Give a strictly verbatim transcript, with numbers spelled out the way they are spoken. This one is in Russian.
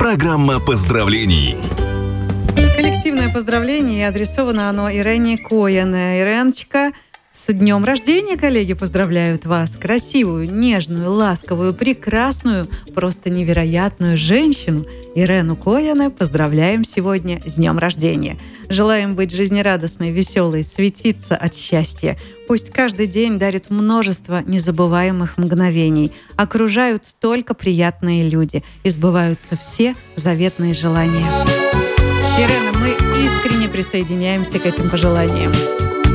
Программа поздравлений. Коллективное поздравление, и адресовано оно Ирене Коен. Иреночка, с днем рождения, коллеги, поздравляют вас. Красивую, нежную, ласковую, прекрасную, просто невероятную женщину Ирену Коен поздравляем сегодня с днем рождения. Желаем быть жизнерадостной, веселой, светиться от счастья. Пусть каждый день дарит множество незабываемых мгновений. Окружают только приятные люди. И сбываются все заветные желания. Ирена, мы искренне присоединяемся к этим пожеланиям.